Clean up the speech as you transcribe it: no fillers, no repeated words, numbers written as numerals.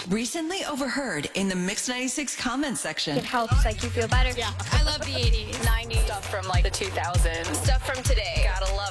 Recently overheard in the Mix 96 comment section. It helps, like, you feel better. Yeah. I love the 80s, 90s. Stuff from like the 2000s. Stuff from today. Gotta love